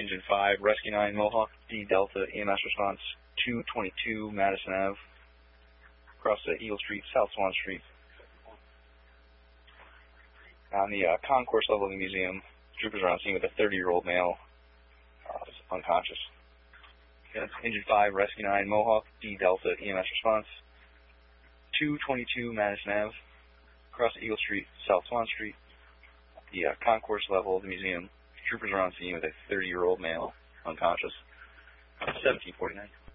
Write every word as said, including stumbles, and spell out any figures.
Engine five, Rescue nine, Mohawk, D Delta, E M S response, two twenty-two Madison Avenue, across the Eagle Street, South Swan Street. On the uh, concourse level of the museum, troopers are on scene with a thirty-year-old male, uh, unconscious. Okay, that's Engine five, Rescue nine, Mohawk, D Delta, E M S response, two twenty-two Madison Avenue, across the Eagle Street, South Swan Street. The uh, concourse level of the museum, troopers are on scene with a thirty-year-old male, unconscious. seventeen forty-nine.